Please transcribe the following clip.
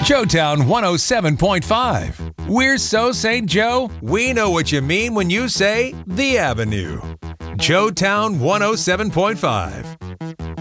Joetown 107.5. We're so St. Joe, we know what you mean when you say The Avenue. Joetown 107.5.